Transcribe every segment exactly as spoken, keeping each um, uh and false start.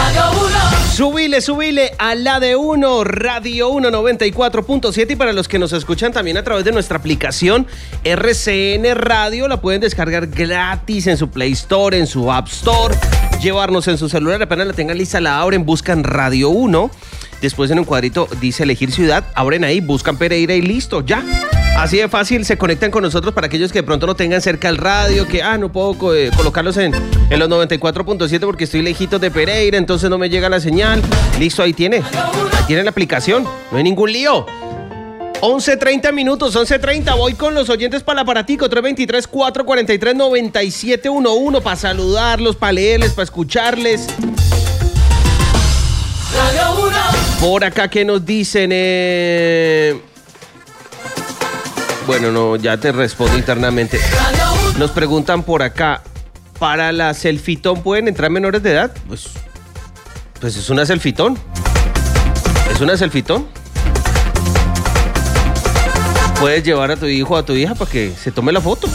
Subile, subile a la de uno, Radio uno noventa y cuatro punto siete. Y para los que nos escuchan también a través de nuestra aplicación R C N Radio, la pueden descargar gratis en su Play Store, en su App Store, llevarnos en su celular, apenas la tengan lista, la abren, buscan Radio uno, después en un cuadrito dice elegir ciudad, abren ahí, buscan Pereira y listo, ya. Así de fácil, se conectan con nosotros para aquellos que de pronto no tengan cerca el radio, que ah, no puedo eh, colocarlos en, en los noventa y cuatro punto siete porque estoy lejitos de Pereira, entonces no me llega la señal. Listo, ahí tiene, ahí tiene la aplicación, no hay ningún lío. once treinta minutos, once treinta, voy con los oyentes para el aparatico, tres dos tres, cuatro cuatro tres, nueve siete uno uno, para saludarlos, para leerles, para escucharles. Por acá, ¿qué nos dicen? Eh... Bueno, no, ya te respondo internamente. Nos preguntan por acá, ¿para la selfitón pueden entrar menores de edad? Pues, pues es una selfitón. ¿Es una selfitón? Puedes llevar a tu hijo o a tu hija para que se tome la foto.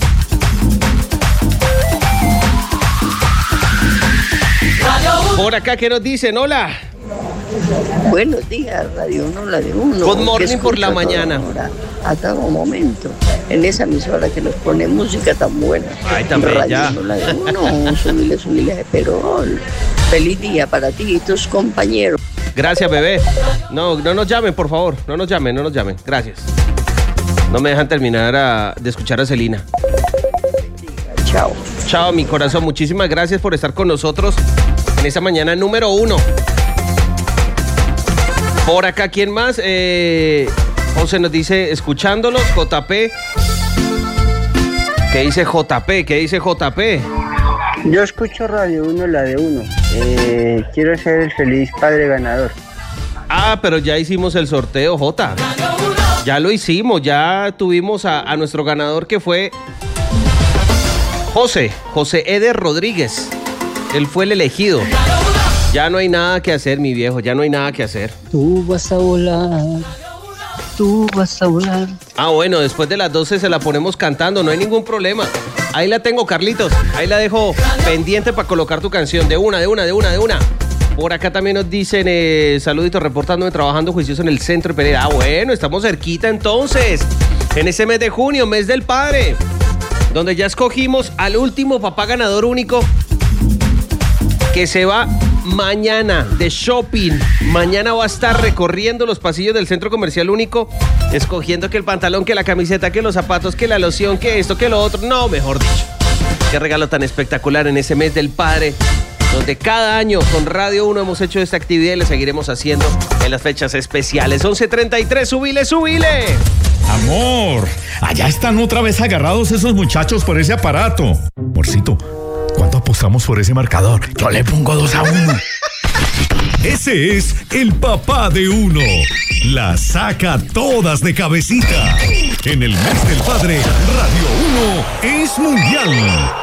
Por acá, ¿qué nos dicen? Hola. Buenos días, Radio uno, la de uno. Good morning por la mañana. Ahora, a todo momento, en esa emisora que nos pone música tan buena. Ay, tan Radio bella. uno, la de uno, subile, subile de Perol. Feliz día para ti y tus compañeros. Gracias, bebé. No, no nos llamen, por favor. No nos llamen, no nos llamen. Gracias. No me dejan terminar a, de escuchar a Celina. Chao. Chao, mi corazón. Muchísimas gracias por estar con nosotros en esa mañana número uno. Por acá, ¿quién más? Eh, José nos dice, escuchándolos, J P. ¿Qué dice J P? ¿Qué dice J P? Yo escucho Radio uno, la de uno. Eh, quiero ser el feliz padre ganador. Ah, pero ya hicimos el sorteo, J. Ya lo hicimos, ya tuvimos a, a nuestro ganador que fue José, José Eder Rodríguez. Él fue el elegido. Ya no hay nada que hacer, mi viejo, ya no hay nada que hacer. Tú vas a volar, tú vas a volar. Ah, bueno, después de las doce se la ponemos cantando, no hay ningún problema. Ahí la tengo, Carlitos, ahí la dejo pendiente para colocar tu canción. De una, de una, de una, de una. Por acá también nos dicen, eh, saluditos, reportándome, trabajando juicioso en el centro de Pereira. Ah, bueno, estamos cerquita entonces. En ese mes de junio, mes del padre, donde ya escogimos al último papá ganador único que se va mañana de shopping. Mañana va a estar recorriendo los pasillos del Centro Comercial Único, escogiendo que el pantalón, que la camiseta, que los zapatos, que la loción, que esto, que lo otro. No, mejor dicho. Qué regalo tan espectacular en ese mes del padre, donde cada año con Radio uno hemos hecho esta actividad y la seguiremos haciendo en las fechas especiales. once treinta y tres, subile, subile. Amor, allá están otra vez agarrados esos muchachos por ese aparato. Amorcito, ¿cuánto apostamos por ese marcador? Yo le pongo dos a uno. Ese es el papá de uno. La saca todas de cabecita. En el mes del padre, Radio uno es mundial.